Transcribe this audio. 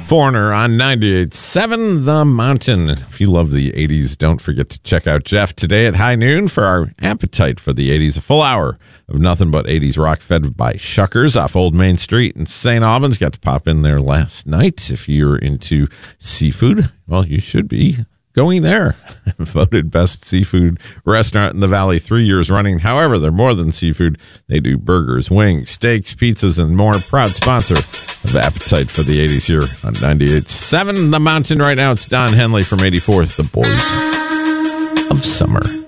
Foreigner on 98.7 The Mountain. If you love the 80s, don't forget to check out Jeff today at high noon for our Appetite for the 80s. A full hour of nothing but 80s rock fed by Shuckers off Old Main Street in St. Albans. Got to pop in there last night. If you're into seafood, well, you should be going there. Voted best seafood restaurant in the Valley 3 years running. However, they're more than seafood. They do burgers, wings, steaks, pizzas, and more. Proud sponsor of Appetite for the 80s here on 98.7 The Mountain. Right now, it's Don Henley from 84th, The Boys of Summer.